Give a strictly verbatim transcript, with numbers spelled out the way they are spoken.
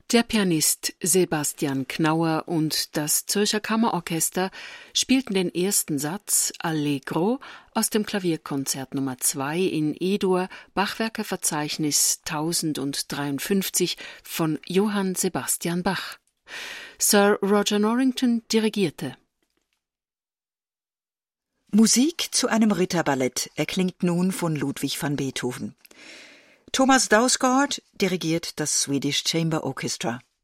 Der Pianist Sebastian Knauer und das Zürcher Kammerorchester spielten den ersten Satz Allegro aus dem Klavierkonzert Nummer zwei in E-Dur, Bachwerkeverzeichnis tausenddreiundfünfzig von Johann Sebastian Bach. Sir Roger Norrington dirigierte. Musik zu einem Ritterballett erklingt nun von Ludwig van Beethoven. Thomas Dausgaard dirigiert das Swedish Chamber Orchestra.